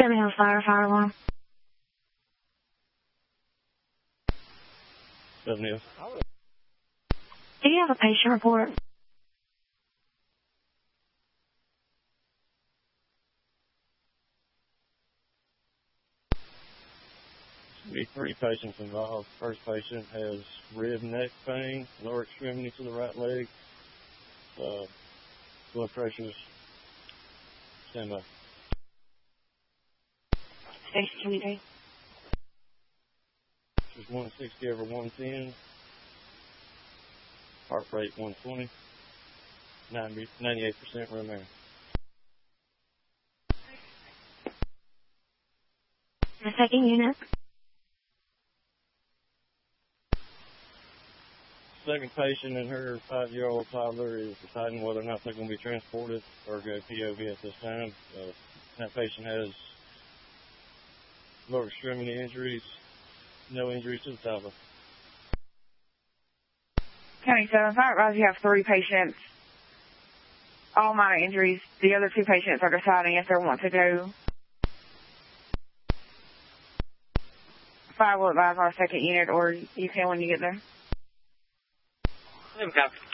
Seven Hills Fire alarm. 7 Hills. Do you have a patient report? Be 3 patients involved. First patient has rib neck pain, lower extremity to the right leg. Blood pressures. Stand by. Station 23. Just 160 over 110. Heart rate 120. 98% room air. The second unit. Second patient and her 5-year-old toddler is deciding whether or not they're going to be transported or go POV at this time. That patient has lower extremity injuries, no injuries to the toddler. County 7, Fire Advisor, you have 3 patients, all minor injuries. The other 2 patients are deciding if they want to go. Fire will advise our second unit, or you can when you get there. 7 copy.